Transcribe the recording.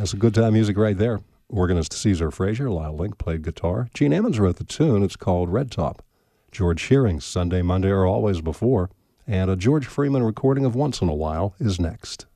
That's a good time music right there. Organist Caesar Frazier, Lyle Link played guitar. Gene Ammons wrote the tune. It's called Red Top. George Shearing's Sunday, Monday, or Always Before. And a George Freeman recording of Once in a While is next.